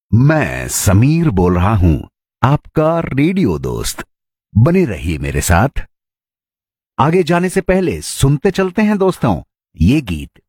मैं समीर बोल रहा हूं, आपका रेडियो दोस्त। बने रहिए मेरे साथ। आगे जाने से पहले सुनते चलते हैं दोस्तों ये गीत।